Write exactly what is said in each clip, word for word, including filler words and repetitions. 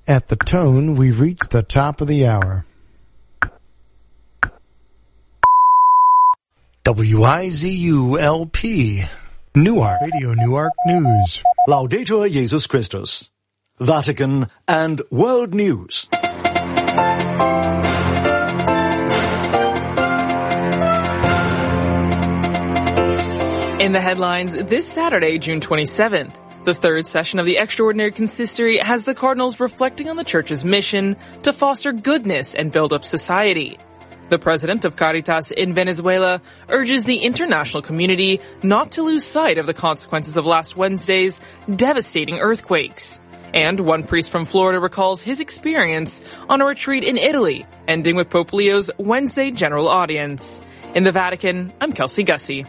At the tone, we've reached the top of the hour. W I Z U L P, Newark, Radio Newark News. Laudetur Jesus Christus. Vatican and World News. In the headlines, this Saturday, June twenty-seventh, the third session of the Extraordinary Consistory has the Cardinals reflecting on the Church's mission to foster goodness and build up society. The president of Caritas in Venezuela urges the international community not to lose sight of the consequences of last Wednesday's devastating earthquakes. And one priest from Florida recalls his experience on a retreat in Italy, ending with Pope Leo's Wednesday general audience. In the Vatican, I'm Kelsey Gussie.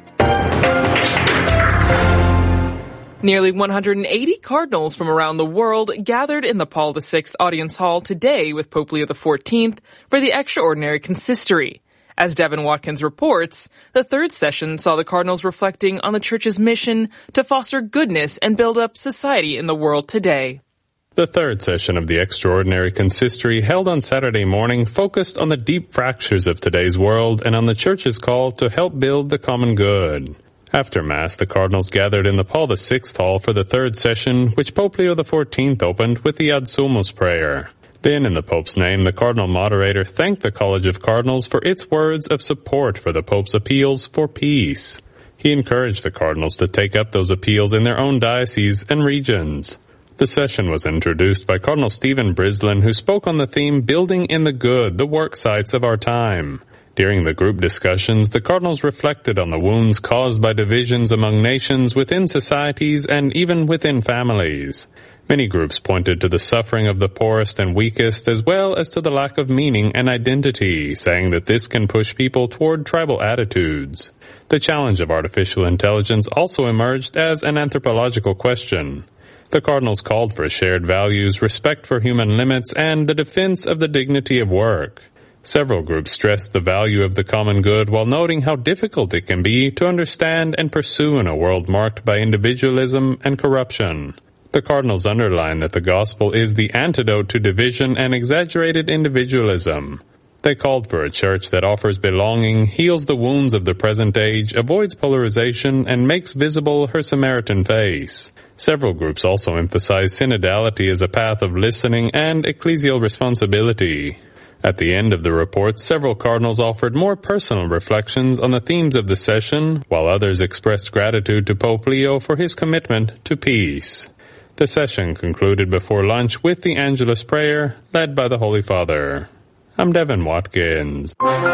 Nearly one hundred eighty cardinals from around the world gathered in the Paul the Sixth Audience Hall today with Pope Leo the fourteenth for the Extraordinary Consistory. As Devin Watkins reports, the third session saw the cardinals reflecting on the Church's mission to foster goodness and build up society in the world today. The third session of the Extraordinary Consistory held on Saturday morning focused on the deep fractures of today's world and on the Church's call to help build the common good. After Mass, the cardinals gathered in the Paul the Sixth Hall for the third session, which Pope Leo the fourteenth opened with the Ad Sumus prayer. Then, in the Pope's name, the cardinal moderator thanked the College of Cardinals for its words of support for the Pope's appeals for peace. He encouraged the cardinals to take up those appeals in their own dioceses and regions. The session was introduced by Cardinal Stephen Brislin, who spoke on the theme Building in the Good, the Work Sites of Our Time. During the group discussions, the cardinals reflected on the wounds caused by divisions among nations, within societies, and even within families. Many groups pointed to the suffering of the poorest and weakest, as well as to the lack of meaning and identity, saying that this can push people toward tribal attitudes. The challenge of artificial intelligence also emerged as an anthropological question. The cardinals called for shared values, respect for human limits, and the defense of the dignity of work. Several groups stressed the value of the common good while noting how difficult it can be to understand and pursue in a world marked by individualism and corruption. The cardinals underlined that the gospel is the antidote to division and exaggerated individualism. They called for a church that offers belonging, heals the wounds of the present age, avoids polarization, and makes visible her Samaritan face. Several groups also emphasized synodality as a path of listening and ecclesial responsibility. At the end of the report, several cardinals offered more personal reflections on the themes of the session, while others expressed gratitude to Pope Leo for his commitment to peace. The session concluded before lunch with the Angelus prayer, led by the Holy Father. I'm Devin Watkins.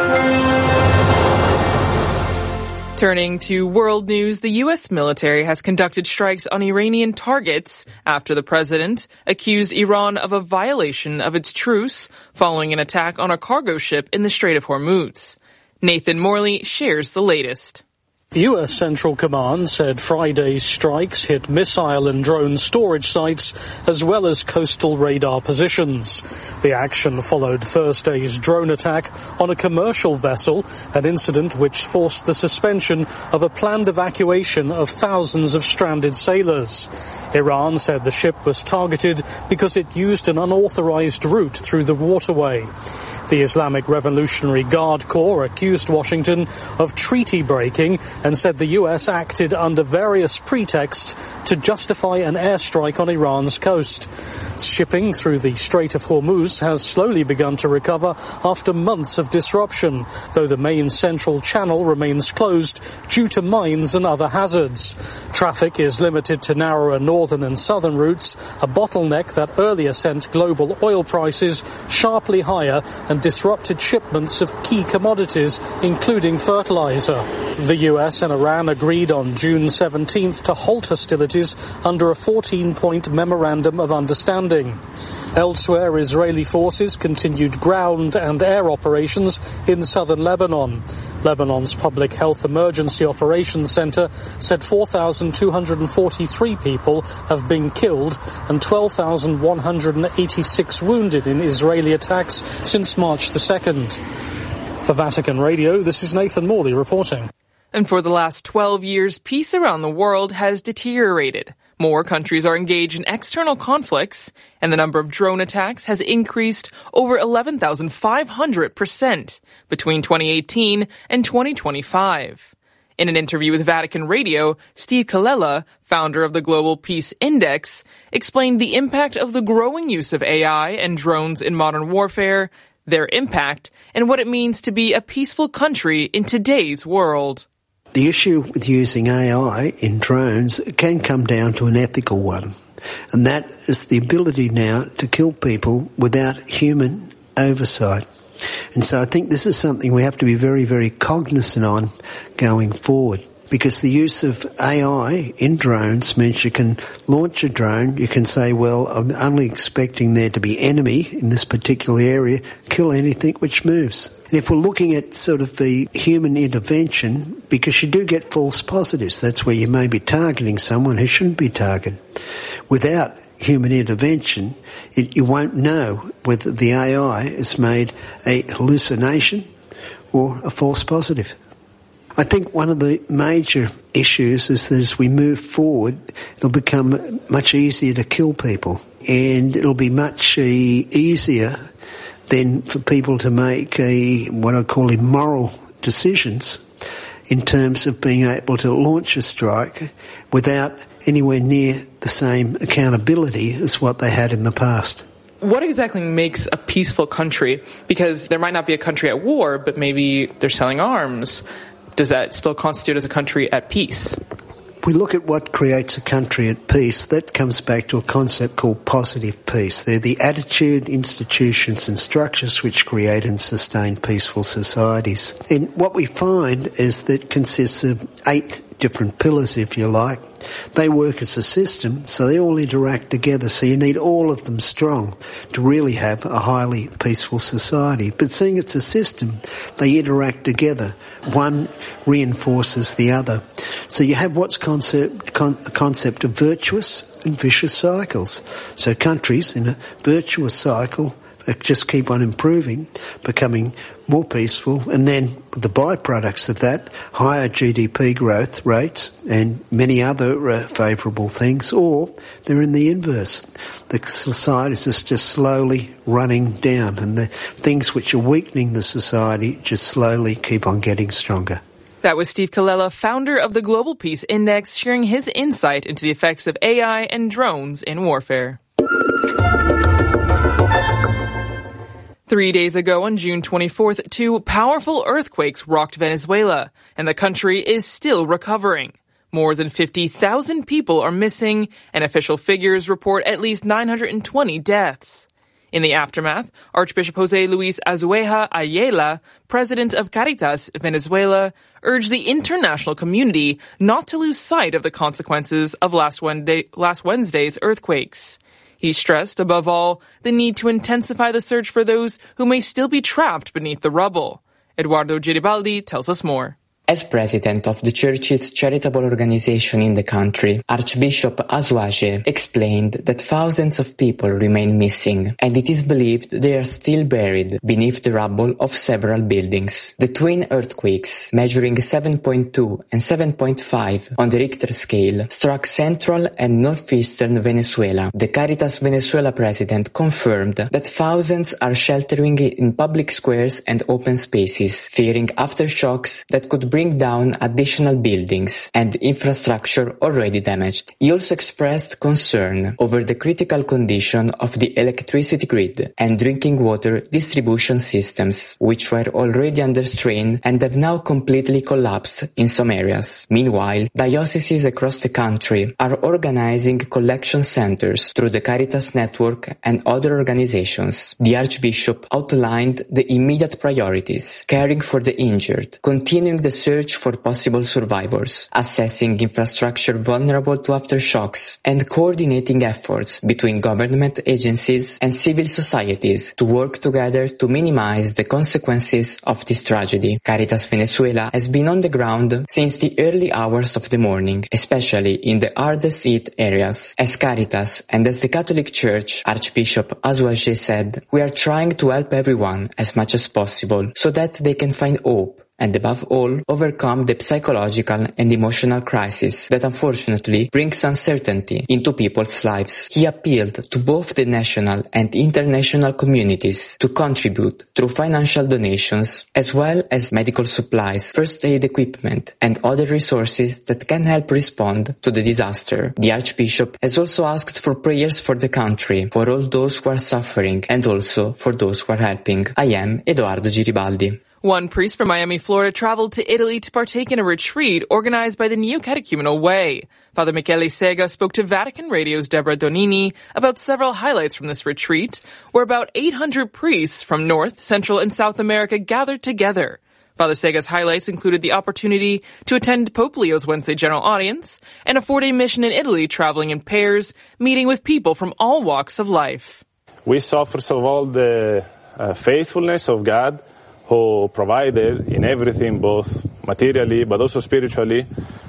Turning to world news, the U S military has conducted strikes on Iranian targets after the president accused Iran of a violation of its truce following an attack on a cargo ship in the Strait of Hormuz. Nathan Morley shares the latest. U S Central Command said Friday's strikes hit missile and drone storage sites as well as coastal radar positions. The action followed Thursday's drone attack on a commercial vessel, an incident which forced the suspension of a planned evacuation of thousands of stranded sailors. Iran said the ship was targeted because it used an unauthorized route through the waterway. The Islamic Revolutionary Guard Corps accused Washington of treaty breaking and said the U S acted under various pretexts to justify an airstrike on Iran's coast. Shipping through the Strait of Hormuz has slowly begun to recover after months of disruption, though the main central channel remains closed due to mines and other hazards. Traffic is limited to narrower northern and southern routes, a bottleneck that earlier sent global oil prices sharply higher and disrupted shipments of key commodities, including fertilizer. The U S and Iran agreed on June seventeenth to halt hostilities under a fourteen-point memorandum of understanding. Elsewhere, Israeli forces continued ground and air operations in southern Lebanon. Lebanon's Public Health Emergency Operations Center said four thousand two hundred forty-three people have been killed and twelve thousand one hundred eighty-six wounded in Israeli attacks since March the second. For Vatican Radio, this is Nathan Morley reporting. And for the last twelve years, peace around the world has deteriorated. More countries are engaged in external conflicts, and the number of drone attacks has increased over eleven thousand five hundred percent between twenty eighteen and twenty twenty-five. In an interview with Vatican Radio, Steve Colella, founder of the Global Peace Index, explained the impact of the growing use of A I and drones in modern warfare, their impact, and what it means to be a peaceful country in today's world. The issue with using A I in drones can come down to an ethical one, and that is the ability now to kill people without human oversight. And so I think this is something we have to be very, very cognizant on going forward, because the use of A I in drones means you can launch a drone, you can say, well, I'm only expecting there to be enemy in this particular area, kill anything which moves. And if we're looking at sort of the human intervention, because you do get false positives, that's where you may be targeting someone who shouldn't be targeted. Without human intervention, it, you won't know whether the A I has made a hallucination or a false positive. I think one of the major issues is that as we move forward, it'll become much easier to kill people, and it'll be much uh, easier then for people to make a, what I call immoral decisions in terms of being able to launch a strike without anywhere near the same accountability as what they had in the past. What exactly makes a peaceful country? Because there might not be a country at war, but maybe they're selling arms. Does that still constitute as a country at peace? We look at what creates a country at peace, that comes back to a concept called positive peace. They're the attitude, institutions and structures which create and sustain peaceful societies. And what we find is that it consists of eight different pillars, if you like. They work as a system, so they all interact together, so you need all of them strong to really have a highly peaceful society. But seeing it's a system, they interact together. One reinforces the other. So you have what's concept, con, a concept of virtuous and vicious cycles. So countries in a virtuous cycle just keep on improving, becoming more peaceful, and then the byproducts of that, higher G D P growth rates and many other uh, favourable things, or they're in the inverse. The societies is just slowly running down, and the things which are weakening the society just slowly keep on getting stronger. That was Steve Colella, founder of the Global Peace Index, sharing his insight into the effects of A I and drones in warfare. Three days ago, on June twenty-fourth, two powerful earthquakes rocked Venezuela, and the country is still recovering. More than fifty thousand people are missing, and official figures report at least nine hundred twenty deaths. In the aftermath, Archbishop Jose Luis Azueja Ayala, president of Caritas Venezuela, urged the international community not to lose sight of the consequences of last Wednesday, last Wednesday's earthquakes. He stressed, above all, the need to intensify the search for those who may still be trapped beneath the rubble. Eduardo Geribaldi tells us more. As president of the church's charitable organization in the country, Archbishop Azuaje explained that thousands of people remain missing, and it is believed they are still buried beneath the rubble of several buildings. The twin earthquakes, measuring seven point two and seven point five on the Richter scale, struck central and northeastern Venezuela. The Caritas Venezuela president confirmed that thousands are sheltering in public squares and open spaces, fearing aftershocks that could bring bring down additional buildings and infrastructure already damaged. He also expressed concern over the critical condition of the electricity grid and drinking water distribution systems, which were already under strain and have now completely collapsed in some areas. Meanwhile, dioceses across the country are organizing collection centers through the Caritas network and other organizations. The Archbishop outlined the immediate priorities: caring for the injured, continuing the search for possible survivors, assessing infrastructure vulnerable to aftershocks, and coordinating efforts between government agencies and civil societies to work together to minimize the consequences of this tragedy. Caritas Venezuela has been on the ground since the early hours of the morning, especially in the hardest hit areas. As Caritas and as the Catholic Church, Archbishop Azuaje said, "We are trying to help everyone as much as possible so that they can find hope and above all, overcome the psychological and emotional crisis that unfortunately brings uncertainty into people's lives. He appealed to both the national and international communities to contribute through financial donations, as well as medical supplies, first aid equipment, and other resources that can help respond to the disaster. The Archbishop has also asked for prayers for the country, for all those who are suffering, and also for those who are helping. I am Edoardo Giribaldi. One priest from Miami, Florida traveled to Italy to partake in a retreat organized by the Neo-Catechumenal Way. Father Michele Sega spoke to Vatican Radio's Deborah Donini about several highlights from this retreat, where about eight hundred priests from North, Central, and South America gathered together. Father Sega's highlights included the opportunity to attend Pope Leo's Wednesday general audience and a four-day mission in Italy traveling in pairs, meeting with people from all walks of life. We saw, first of all, the uh, faithfulness of God, who provided in everything, both materially but also spiritually.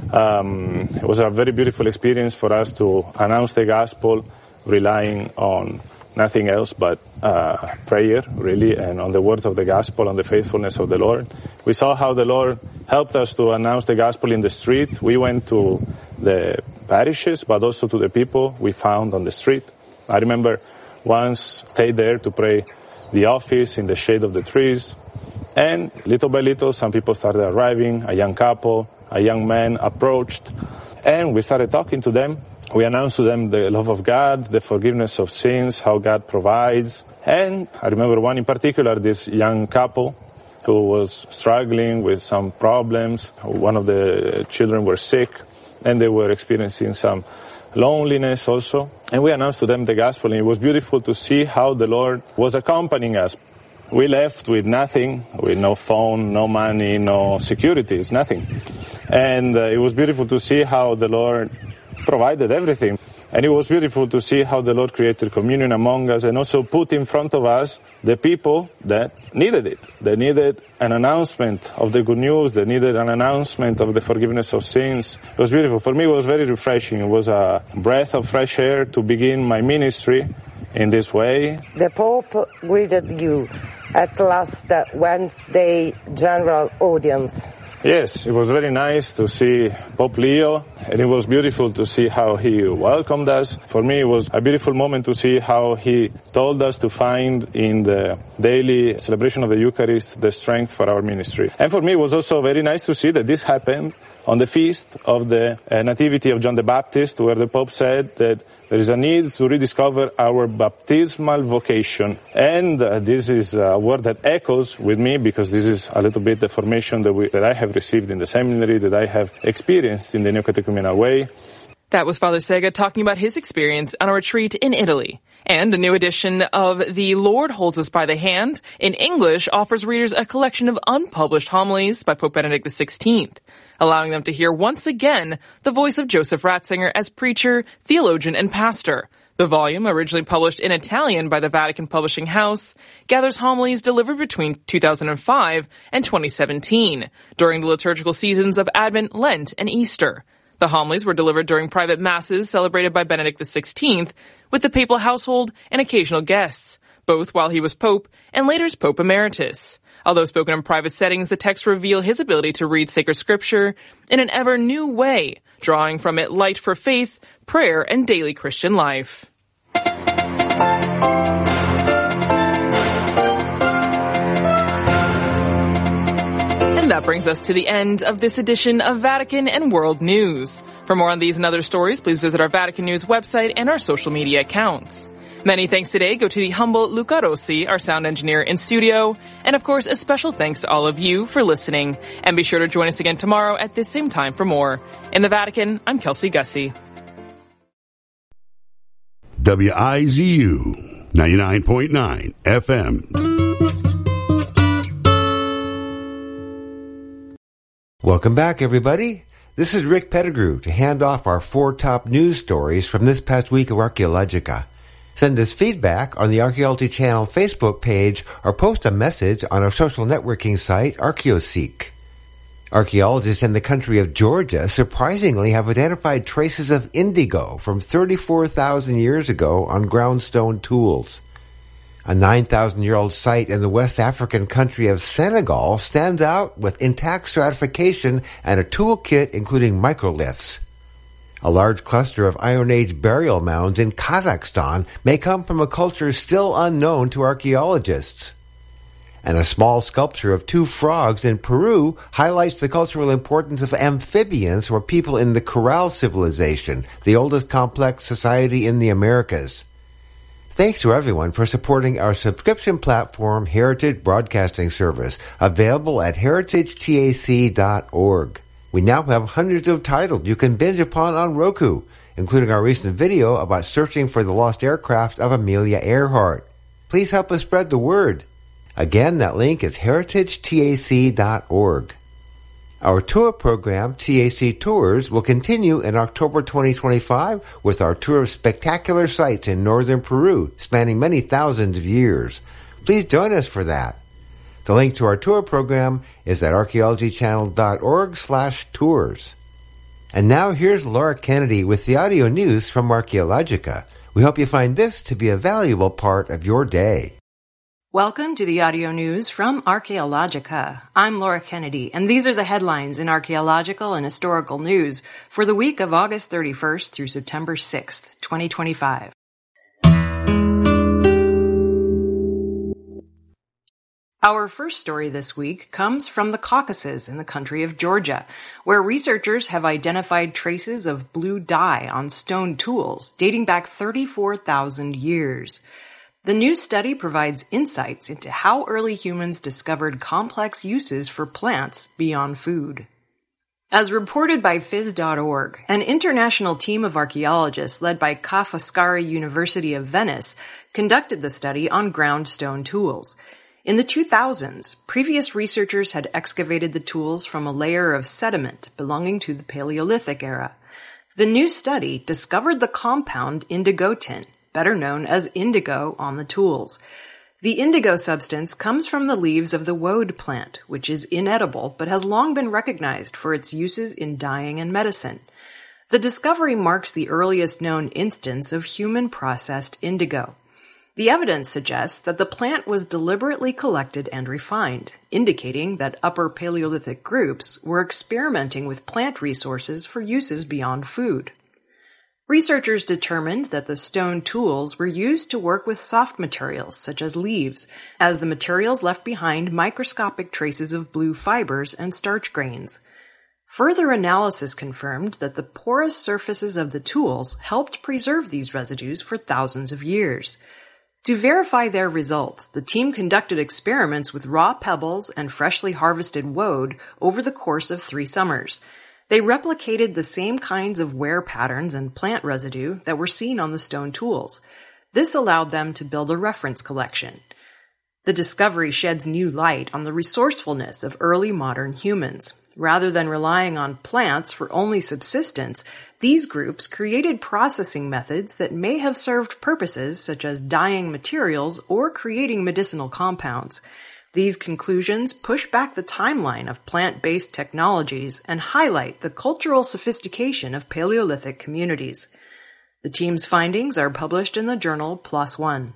Um, it was a very beautiful experience for us to announce the gospel, relying on nothing else but uh, prayer, really, and on the words of the gospel, on the faithfulness of the Lord. We saw how the Lord helped us to announce the gospel in the street. We went to the parishes, but also to the people we found on the street. I remember once stayed there to pray the office in the shade of the trees. And little by little, some people started arriving, a young couple, a young man approached, and we started talking to them. We announced to them the love of God, the forgiveness of sins, how God provides. And I remember one in particular, this young couple who was struggling with some problems. One of the children were sick, and they were experiencing some loneliness also. And we announced to them the gospel, and it was beautiful to see how the Lord was accompanying us. We left with nothing, with no phone, no money, no securities, nothing. And uh, it was beautiful to see how the Lord provided everything. And it was beautiful to see how the Lord created communion among us and also put in front of us the people that needed it. They needed an announcement of the good news. They needed an announcement of the forgiveness of sins. It was beautiful. For me, it was very refreshing. It was a breath of fresh air to begin my ministry in this way. The Pope greeted you at last uh, Wednesday general audience. Yes, it was very nice to see Pope Leo, and it was beautiful to see how he welcomed us. For me, it was a beautiful moment to see how he told us to find in the daily celebration of the Eucharist the strength for our ministry. And for me, it was also very nice to see that this happened on the feast of the uh, Nativity of John the Baptist, where the Pope said that there is a need to rediscover our baptismal vocation. And uh, this is a word that echoes with me, because this is a little bit the formation that, we, that I have received in the seminary, that I have experienced in the Neo-Catechumenal Way. That was Father Sega talking about his experience on a retreat in Italy. And a new edition of The Lord Holds Us by the Hand in English offers readers a collection of unpublished homilies by Pope Benedict the sixteenth, allowing them to hear once again the voice of Joseph Ratzinger as preacher, theologian, and pastor. The volume, originally published in Italian by the Vatican Publishing House, gathers homilies delivered between two thousand five and twenty seventeen, during the liturgical seasons of Advent, Lent, and Easter. The homilies were delivered during private masses celebrated by Benedict the sixteenth, with the papal household and occasional guests, both while he was Pope and later as Pope Emeritus. Although spoken in private settings, the texts reveal his ability to read sacred scripture in an ever new way, drawing from it light for faith, prayer, and daily Christian life. And that brings us to the end of this edition of Vatican and World News. For more on these and other stories, please visit our Vatican News website and our social media accounts. Many thanks today go to the humble Luca Rossi, our sound engineer in studio. And of course, a special thanks to all of you for listening. And be sure to join us again tomorrow at this same time for more. In the Vatican, I'm Kelsey Gussie. W I Z U ninety-nine point nine F M. Welcome back, everybody. This is Rick Pettigrew to hand off our four top news stories from this past week of Archaeologica. Send us feedback on the Archaeology Channel Facebook page or post a message on our social networking site, Archaeoseek. Archaeologists in the country of Georgia surprisingly have identified traces of indigo from thirty-four thousand years ago on groundstone tools. A nine thousand year old site in the West African country of Senegal stands out with intact stratification and a toolkit including microliths. A large cluster of Iron Age burial mounds in Kazakhstan may come from a culture still unknown to archaeologists. And a small sculpture of two frogs in Peru highlights the cultural importance of amphibians for people in the Corral civilization, the oldest complex society in the Americas. Thanks to everyone for supporting our subscription platform, Heritage Broadcasting Service, available at heritage tac dot org. We now have hundreds of titles you can binge upon on Roku, including our recent video about searching for the lost aircraft of Amelia Earhart. Please help us spread the word. Again, that link is heritage tac dot org. Our tour program, T A C Tours, will continue in October twenty twenty-five with our tour of spectacular sites in northern Peru, spanning many thousands of years. Please join us for that. The link to our tour program is at archaeology channel dot org slash tours. And now here's Laura Kennedy with the audio news from Archaeologica. We hope you find this to be a valuable part of your day. Welcome to the audio news from Archaeologica. I'm Laura Kennedy, and these are the headlines in archaeological and historical news for the week of August thirty-first through September sixth, twenty twenty-five. Our first story this week comes from the Caucasus in the country of Georgia, where researchers have identified traces of blue dye on stone tools dating back thirty-four thousand years. The new study provides insights into how early humans discovered complex uses for plants beyond food. As reported by phys dot org, an international team of archaeologists led by Ca' Foscari University of Venice conducted the study on ground stone tools. In the two thousands, previous researchers had excavated the tools from a layer of sediment belonging to the Paleolithic era. The new study discovered the compound indigotin, better known as indigo, on the tools. The indigo substance comes from the leaves of the woad plant, which is inedible but has long been recognized for its uses in dyeing and medicine. The discovery marks the earliest known instance of human-processed indigo. The evidence suggests that the plant was deliberately collected and refined, indicating that Upper Paleolithic groups were experimenting with plant resources for uses beyond food. Researchers determined that the stone tools were used to work with soft materials such as leaves, as the materials left behind microscopic traces of blue fibers and starch grains. Further analysis confirmed that the porous surfaces of the tools helped preserve these residues for thousands of years. To verify their results, the team conducted experiments with raw pebbles and freshly harvested woad over the course of three summers. They replicated the same kinds of wear patterns and plant residue that were seen on the stone tools. This allowed them to build a reference collection. The discovery sheds new light on the resourcefulness of early modern humans. Rather than relying on plants for only subsistence, these groups created processing methods that may have served purposes such as dyeing materials or creating medicinal compounds. These conclusions push back the timeline of plant-based technologies and highlight the cultural sophistication of Paleolithic communities. The team's findings are published in the journal PLOS ONE.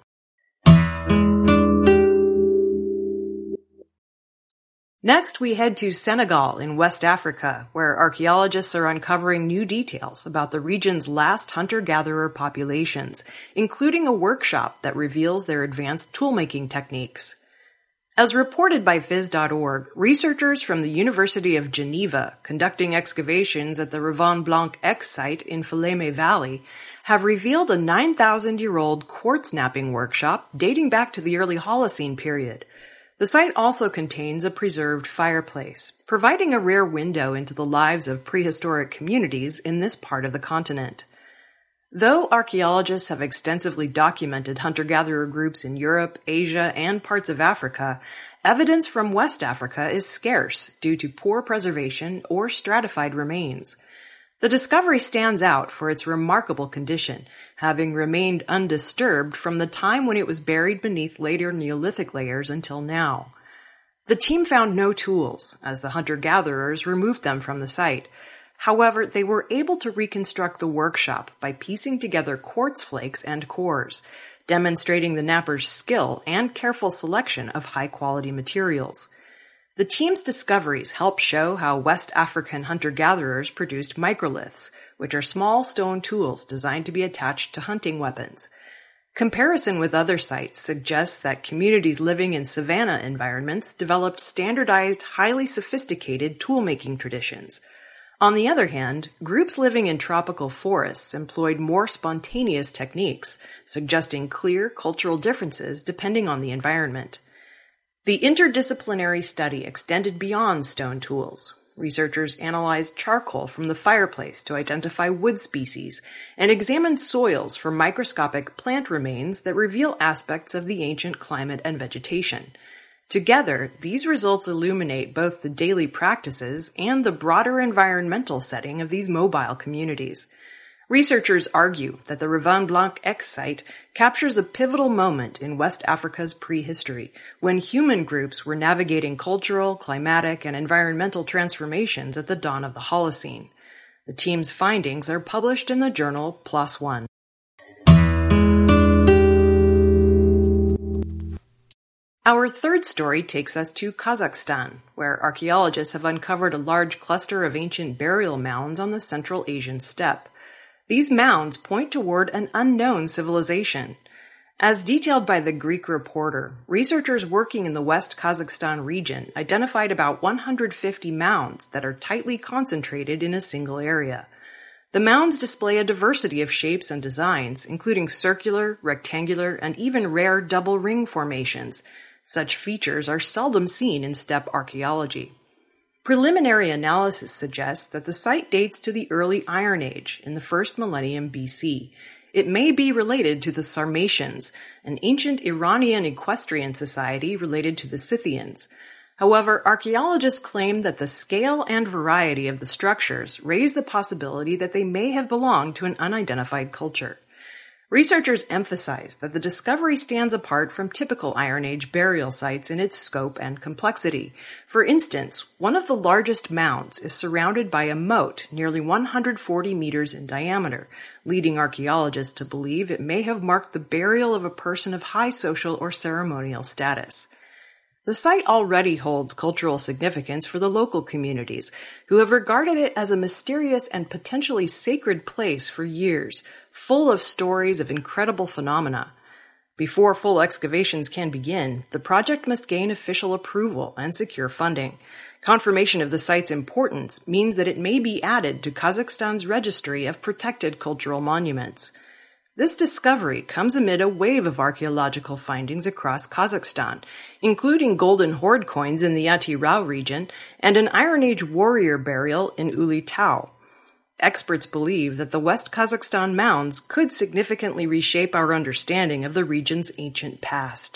Next, we head to Senegal in West Africa, where archaeologists are uncovering new details about the region's last hunter-gatherer populations, including a workshop that reveals their advanced tool-making techniques. As reported by phys dot org, researchers from the University of Geneva, conducting excavations at the Ravon Blanc X site in Falémé Valley, have revealed a nine thousand year old quartz knapping workshop dating back to the early Holocene period. The site also contains a preserved fireplace, providing a rare window into the lives of prehistoric communities in this part of the continent. Though archaeologists have extensively documented hunter-gatherer groups in Europe, Asia, and parts of Africa, evidence from West Africa is scarce due to poor preservation or stratified remains. The discovery stands out for its remarkable condition, having remained undisturbed from the time when it was buried beneath later Neolithic layers until now. The team found no tools, as the hunter-gatherers removed them from the site. However, they were able to reconstruct the workshop by piecing together quartz flakes and cores. demonstrating the knappers' skill and careful selection of high-quality materials. The team's discoveries help show how West African hunter-gatherers produced microliths, which are small stone tools designed to be attached to hunting weapons. Comparison with other sites suggests that communities living in savanna environments developed standardized, highly sophisticated tool-making traditions. On the other hand, groups living in tropical forests employed more spontaneous techniques, suggesting clear cultural differences depending on the environment. The interdisciplinary study extended beyond stone tools. Researchers analyzed charcoal from the fireplace to identify wood species and examined soils for microscopic plant remains that reveal aspects of the ancient climate and vegetation. Together, these results illuminate both the daily practices and the broader environmental setting of these mobile communities. Researchers argue that the Ravin Blanc X site captures a pivotal moment in West Africa's prehistory, when human groups were navigating cultural, climatic, and environmental transformations at the dawn of the Holocene. The team's findings are published in the journal PLOS ONE. Our third story takes us to Kazakhstan, where archaeologists have uncovered a large cluster of ancient burial mounds on the Central Asian steppe. These mounds point toward an unknown civilization. As detailed by the Greek Reporter, researchers working in the West Kazakhstan region identified about one hundred fifty mounds that are tightly concentrated in a single area. The mounds display a diversity of shapes and designs, including circular, rectangular, and even rare double ring formations. Such features are seldom seen in steppe archaeology. Preliminary analysis suggests that the site dates to the early Iron Age in the first millennium B C. It may be related to the Sarmatians, an ancient Iranian equestrian society related to the Scythians. However, archaeologists claim that the scale and variety of the structures raise the possibility that they may have belonged to an unidentified culture. Researchers emphasize that the discovery stands apart from typical Iron Age burial sites in its scope and complexity. For instance, one of the largest mounds is surrounded by a moat nearly one hundred forty meters in diameter, leading archaeologists to believe it may have marked the burial of a person of high social or ceremonial status. The site already holds cultural significance for the local communities, who have regarded it as a mysterious and potentially sacred place for years, full of stories of incredible phenomena. Before full excavations can begin, the project must gain official approval and secure funding. Confirmation of the site's importance means that it may be added to Kazakhstan's registry of protected cultural monuments. This discovery comes amid a wave of archaeological findings across Kazakhstan, including golden horde coins in the Yatirau region and an Iron Age warrior burial in Uli Tau. Experts believe that the West Kazakhstan mounds could significantly reshape our understanding of the region's ancient past.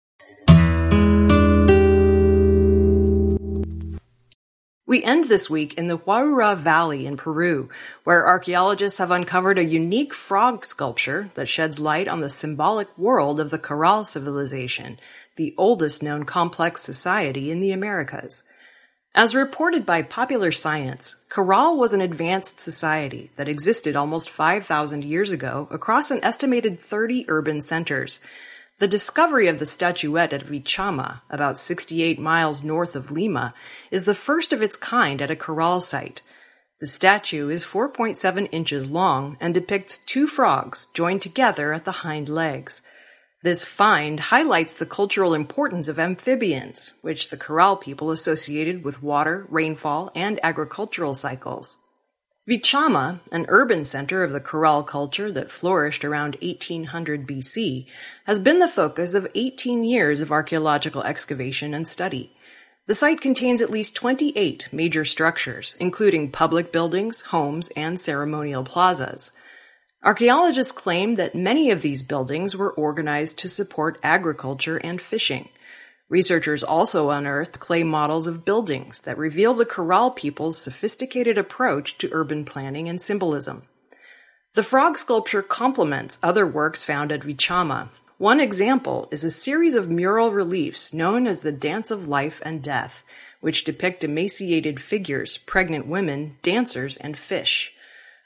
We end this week in the Huaura Valley in Peru, where archaeologists have uncovered a unique frog sculpture that sheds light on the symbolic world of the Corral civilization, the oldest known complex society in the Americas. As reported by Popular Science, Corral was an advanced society that existed almost five thousand years ago across an estimated thirty urban centers. The discovery of the statuette at Vichama, about sixty-eight miles north of Lima, is the first of its kind at a Corral site. The statue is four point seven inches long and depicts two frogs joined together at the hind legs. This find highlights the cultural importance of amphibians, which the Corral people associated with water, rainfall, and agricultural cycles. Vichama, an urban center of the Corral culture that flourished around eighteen hundred B C, has been the focus of eighteen years of archaeological excavation and study. The site contains at least twenty-eight major structures, including public buildings, homes, and ceremonial plazas. Archaeologists claim that many of these buildings were organized to support agriculture and fishing. Researchers also unearthed clay models of buildings that reveal the Corral people's sophisticated approach to urban planning and symbolism. The frog sculpture complements other works found at Vichama. One example is a series of mural reliefs known as the Dance of Life and Death, which depict emaciated figures, pregnant women, dancers, and fish.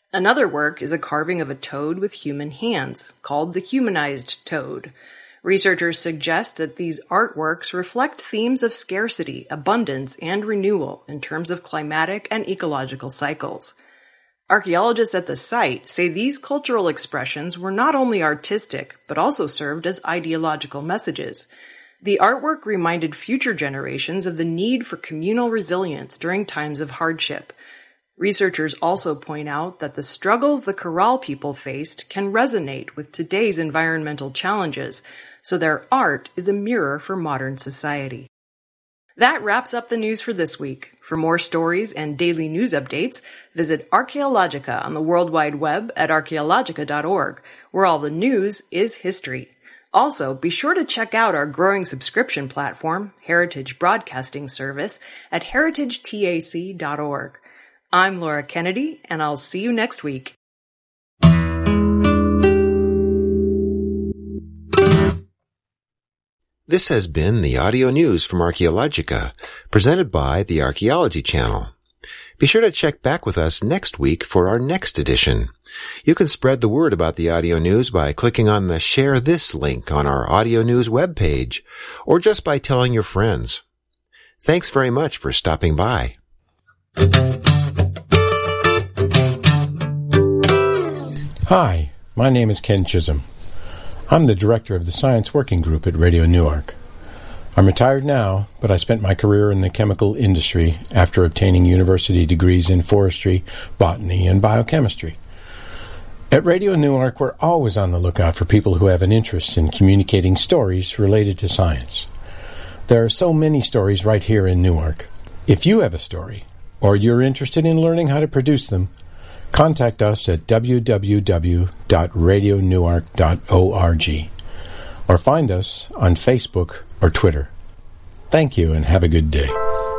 Another work is a carving of a toad with human hands, called the humanized toad. Researchers suggest that these artworks reflect themes of scarcity, abundance, and renewal in terms of climatic and ecological cycles. Archaeologists at the site say these cultural expressions were not only artistic, but also served as ideological messages. The artwork reminded future generations of the need for communal resilience during times of hardship. Researchers also point out that the struggles the Corral people faced can resonate with today's environmental challenges, so their art is a mirror for modern society. That wraps up the news for this week. For more stories and daily news updates, visit Archaeologica on the World Wide Web at archaeologica dot org, where all the news is history. Also, be sure to check out our growing subscription platform, Heritage Broadcasting Service, at heritage tac dot org. I'm Laura Kennedy, and I'll see you next week. This has been the audio news from Archaeologica, presented by the Archaeology Channel. Be sure to check back with us next week for our next edition. You can spread the word about the audio news by clicking on the Share This link on our audio news webpage, or just by telling your friends. Thanks very much for stopping by. Hi, my name is Ken Chisholm. I'm the director of the Science Working Group at Radio Newark. I'm retired now, but I spent my career in the chemical industry after obtaining university degrees in forestry, botany, and biochemistry. At Radio Newark, we're always on the lookout for people who have an interest in communicating stories related to science. There are so many stories right here in Newark. If you have a story, or you're interested in learning how to produce them, contact us at w w w dot radio newark dot org or find us on Facebook or Twitter. Thank you and have a good day.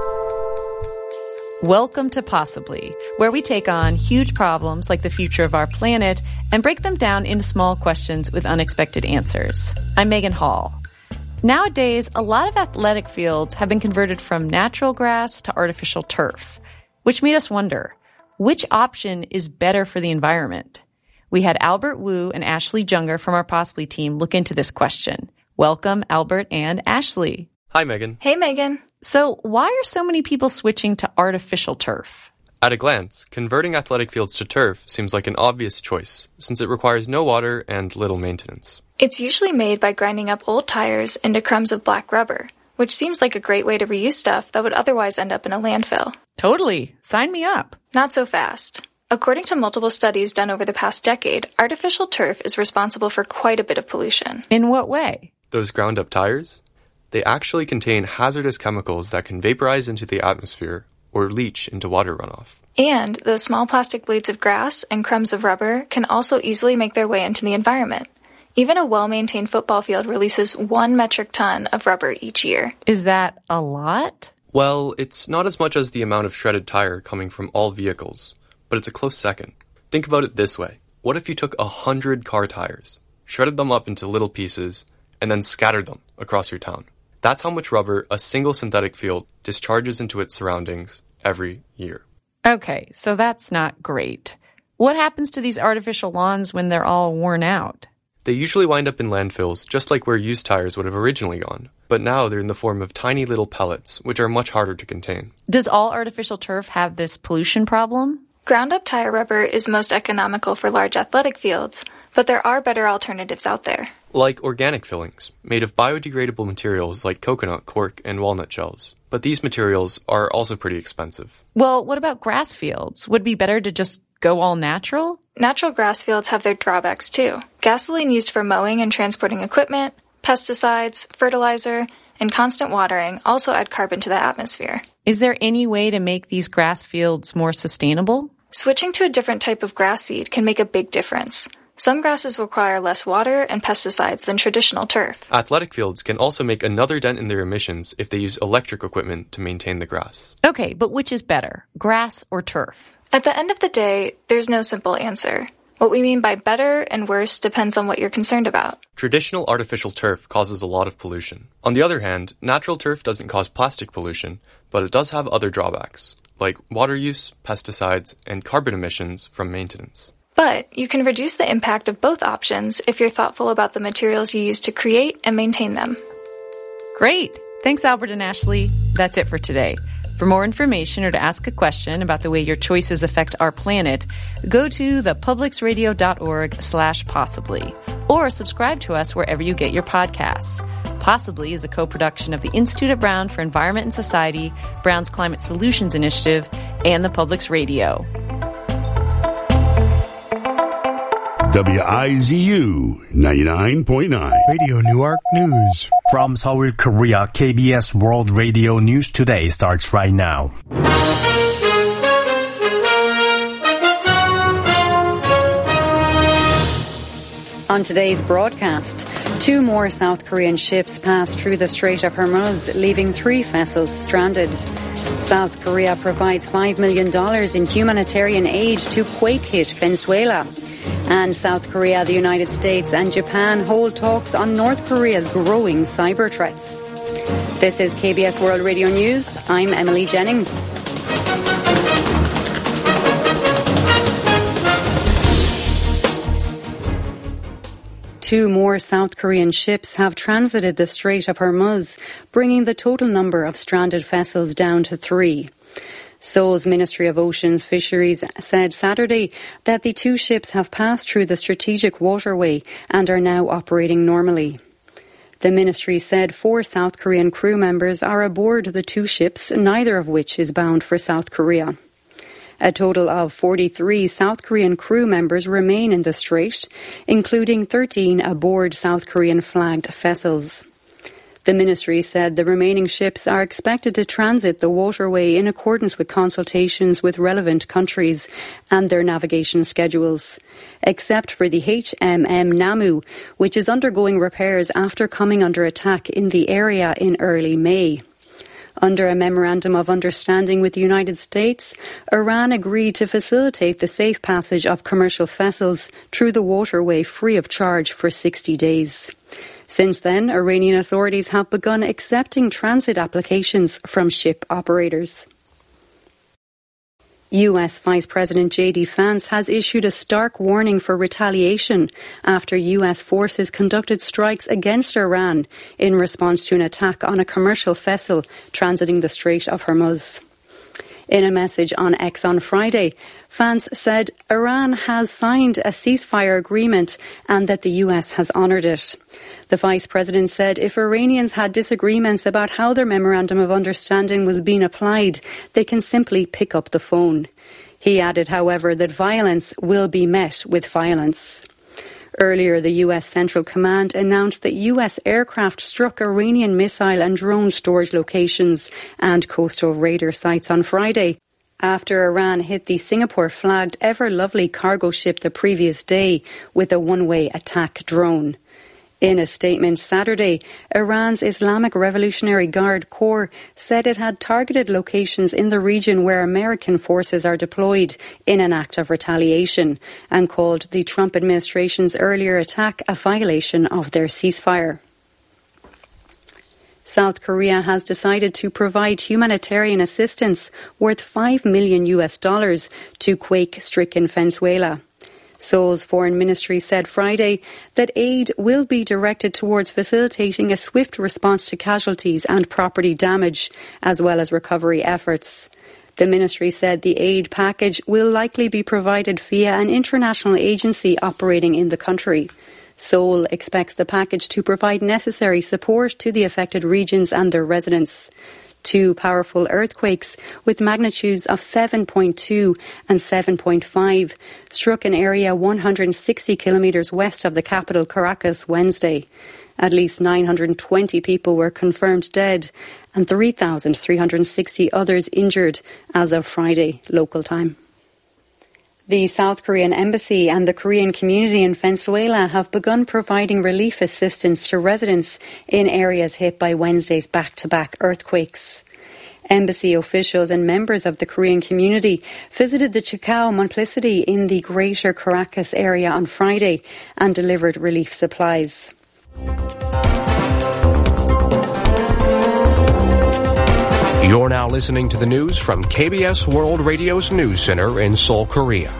Welcome to Possibly, where we take on huge problems like the future of our planet and break them down into small questions with unexpected answers. I'm Megan Hall. Nowadays, a lot of athletic fields have been converted from natural grass to artificial turf, which made us wonder, which option is better for the environment? We had Albert Wu and Ashley Junger from our Possibly team look into this question. Welcome, Albert and Ashley. Hi, Megan. Hey, Megan. So why are so many people switching to artificial turf? At a glance, converting athletic fields to turf seems like an obvious choice, since it requires no water and little maintenance. It's usually made by grinding up old tires into crumbs of black rubber, which seems like a great way to reuse stuff that would otherwise end up in a landfill. Totally. Sign me up. Not so fast. According to multiple studies done over the past decade, artificial turf is responsible for quite a bit of pollution. In what way? Those ground-up tires? They actually contain hazardous chemicals that can vaporize into the atmosphere or leach into water runoff. And those small plastic blades of grass and crumbs of rubber can also easily make their way into the environment. Even a well-maintained football field releases one metric ton of rubber each year. Is that a lot? Well, it's not as much as the amount of shredded tire coming from all vehicles, but it's a close second. Think about it this way. What if you took a hundred car tires, shredded them up into little pieces, and then scattered them across your town? That's how much rubber a single synthetic field discharges into its surroundings every year. Okay, so that's not great. What happens to these artificial lawns when they're all worn out? They usually wind up in landfills, just like where used tires would have originally gone. But now they're in the form of tiny little pellets, which are much harder to contain. Does all artificial turf have this pollution problem? Ground-up tire rubber is most economical for large athletic fields, but there are better alternatives out there. Like organic fillings, made of biodegradable materials like coconut, cork, and walnut shells. But these materials are also pretty expensive. Well, what about grass fields? Would it be better to just go all natural? Natural grass fields have their drawbacks too. Gasoline used for mowing and transporting equipment, pesticides, fertilizer, and constant watering also add carbon to the atmosphere. Is there any way to make these grass fields more sustainable? Switching to a different type of grass seed can make a big difference. Some grasses require less water and pesticides than traditional turf. Athletic fields can also make another dent in their emissions if they use electric equipment to maintain the grass. Okay, but which is better, grass or turf? At the end of the day, there's no simple answer. What we mean by better and worse depends on what you're concerned about. Traditional artificial turf causes a lot of pollution. On the other hand, natural turf doesn't cause plastic pollution, but it does have other drawbacks, like water use, pesticides, and carbon emissions from maintenance. But you can reduce the impact of both options if you're thoughtful about the materials you use to create and maintain them. Great! Thanks, Albert and Ashley. That's it for today. For more information or to ask a question about the way your choices affect our planet, go to thepublicsradio.org slash possibly, or subscribe to us wherever you get your podcasts. Possibly is a co-production of the Institute at Brown for Environment and Society, Brown's Climate Solutions Initiative, and the Public's Radio. W I Z U ninety-nine point nine. Radio Newark News. From Seoul, Korea, K B S World Radio News Today starts right now. On today's broadcast, two more South Korean ships passed through the Strait of Hormuz, leaving three vessels stranded. South Korea provides five million dollars in humanitarian aid to quake-hit Venezuela. And South Korea, the United States, and Japan hold talks on North Korea's growing cyber threats. This is K B S World Radio News. I'm Emily Jennings. Two more South Korean ships have transited the Strait of Hormuz, bringing the total number of stranded vessels down to three. Seoul's Ministry of Oceans Fisheries said Saturday that the two ships have passed through the strategic waterway and are now operating normally. The ministry said four South Korean crew members are aboard the two ships, neither of which is bound for South Korea. A total of forty-three South Korean crew members remain in the strait, including thirteen aboard South Korean flagged vessels. The ministry said the remaining ships are expected to transit the waterway in accordance with consultations with relevant countries and their navigation schedules, except for the H M M Namu, which is undergoing repairs after coming under attack in the area in early May. Under a memorandum of understanding with the United States, Iran agreed to facilitate the safe passage of commercial vessels through the waterway free of charge for sixty days. Since then, Iranian authorities have begun accepting transit applications from ship operators. U S Vice President J D Vance has issued a stark warning for retaliation after U S forces conducted strikes against Iran in response to an attack on a commercial vessel transiting the Strait of Hormuz. In a message on X on Friday, Vance said Iran has signed a ceasefire agreement and that the U S has honoured it. The Vice President said if Iranians had disagreements about how their Memorandum of Understanding was being applied, they can simply pick up the phone. He added, however, that violence will be met with violence. Earlier, the U S Central Command announced that U S aircraft struck Iranian missile and drone storage locations and coastal radar sites on Friday, after Iran hit the Singapore-flagged Ever Lovely cargo ship the previous day with a one-way attack drone. In a statement Saturday, Iran's Islamic Revolutionary Guard Corps said it had targeted locations in the region where American forces are deployed in an act of retaliation and called the Trump administration's earlier attack a violation of their ceasefire. South Korea has decided to provide humanitarian assistance worth five million U S dollars to quake-stricken Venezuela. Seoul's foreign ministry said Friday that aid will be directed towards facilitating a swift response to casualties and property damage, as well as recovery efforts. The ministry said the aid package will likely be provided via an international agency operating in the country. Seoul expects the package to provide necessary support to the affected regions and their residents. Two powerful earthquakes with magnitudes of seven point two and seven point five struck an area one hundred sixty kilometres west of the capital Caracas Wednesday. At least nine hundred twenty people were confirmed dead and three thousand three hundred sixty others injured as of Friday local time. The South Korean embassy and the Korean community in Venezuela have begun providing relief assistance to residents in areas hit by Wednesday's back-to-back earthquakes. Embassy officials and members of the Korean community visited the Chacao Multiplicity in the greater Caracas area on Friday and delivered relief supplies. You're now listening to the news from K B S World Radio's News Center in Seoul, Korea.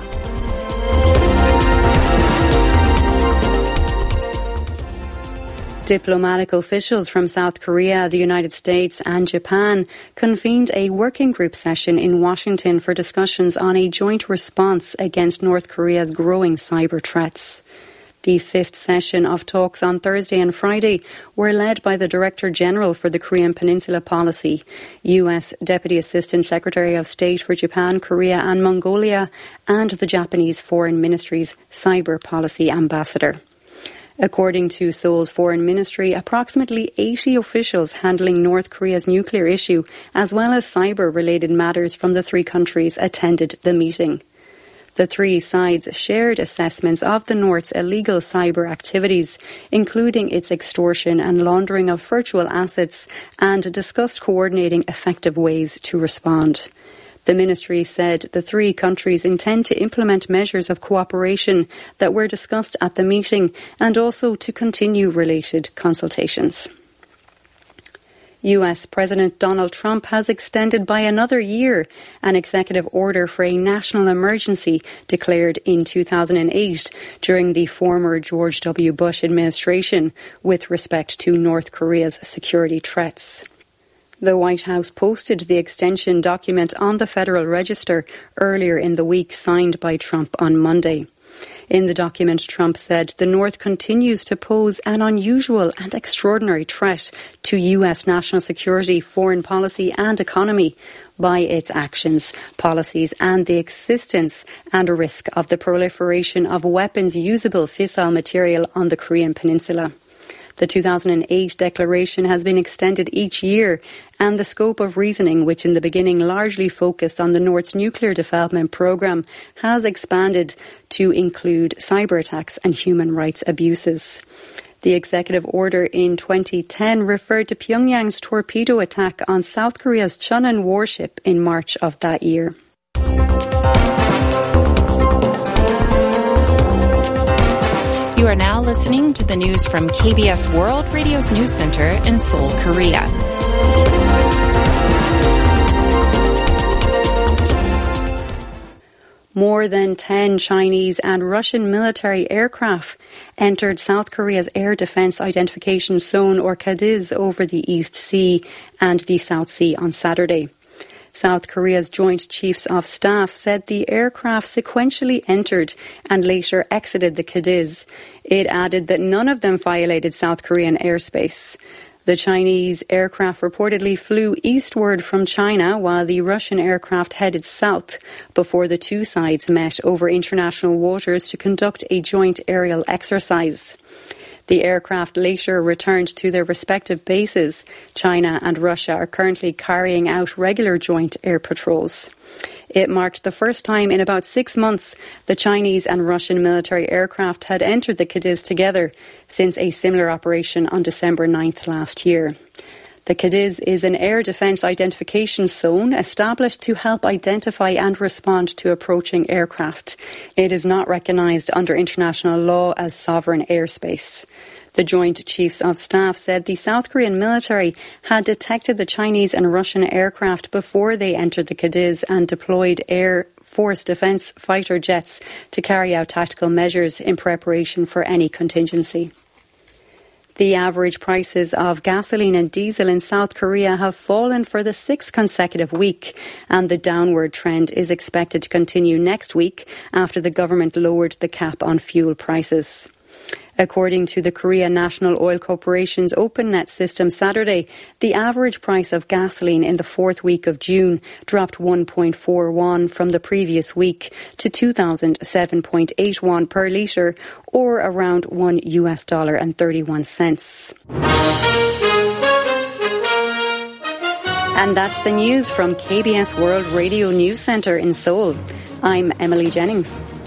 Diplomatic officials from South Korea, the United States and Japan convened a working group session in Washington for discussions on a joint response against North Korea's growing cyber threats. The fifth session of talks on Thursday and Friday were led by the Director General for the Korean Peninsula Policy, U S Deputy Assistant Secretary of State for Japan, Korea and Mongolia, and the Japanese Foreign Ministry's Cyber Policy Ambassador. According to Seoul's Foreign Ministry, approximately eighty officials handling North Korea's nuclear issue, as well as cyber-related matters from the three countries, attended the meeting. The three sides shared assessments of the North's illegal cyber activities, including its extortion and laundering of virtual assets, and discussed coordinating effective ways to respond. The ministry said the three countries intend to implement measures of cooperation that were discussed at the meeting and also to continue related consultations. U S President Donald Trump has extended by another year an executive order for a national emergency declared in two thousand eight during the former George W. Bush administration with respect to North Korea's security threats. The White House posted the extension document on the Federal Register earlier in the week, signed by Trump on Monday. In the document, Trump said the North continues to pose an unusual and extraordinary threat to U S national security, foreign policy and economy by its actions, policies and the existence and risk of the proliferation of weapons-usable fissile material on the Korean Peninsula. The two thousand eight declaration has been extended each year, and the scope of reasoning, which in the beginning largely focused on the North's nuclear development program, has expanded to include cyber attacks and human rights abuses. The executive order in twenty ten referred to Pyongyang's torpedo attack on South Korea's Cheonan warship in March of that year. You are now listening to the news from K B S World Radio's News Center in Seoul, Korea. More than ten Chinese and Russian military aircraft entered South Korea's Air Defense Identification Zone, or CADIZ, over the East Sea and the South Sea on Saturday. South Korea's Joint Chiefs of Staff said the aircraft sequentially entered and later exited the CADIZ. It added that none of them violated South Korean airspace. The Chinese aircraft reportedly flew eastward from China, while the Russian aircraft headed south before the two sides met over international waters to conduct a joint aerial exercise. The aircraft later returned to their respective bases. China and Russia are currently carrying out regular joint air patrols. It marked the first time in about six months the Chinese and Russian military aircraft had entered the CADIZ together since a similar operation on December ninth last year. The CADIZ is an air defence identification zone established to help identify and respond to approaching aircraft. It is not recognised under international law as sovereign airspace. The Joint Chiefs of Staff said the South Korean military had detected the Chinese and Russian aircraft before they entered the CADIZ and deployed Air Force Defence fighter jets to carry out tactical measures in preparation for any contingency. The average prices of gasoline and diesel in South Korea have fallen for the sixth consecutive week, and the downward trend is expected to continue next week after the government lowered the cap on fuel prices. According to the Korea National Oil Corporation's OpenNet system Saturday, the average price of gasoline in the fourth week of June dropped one point four won from the previous week to two thousand seven point eight won per litre, or around one U S dollar and thirty-one cents. And that's the news from K B S World Radio News Centre in Seoul. I'm Emily Jennings.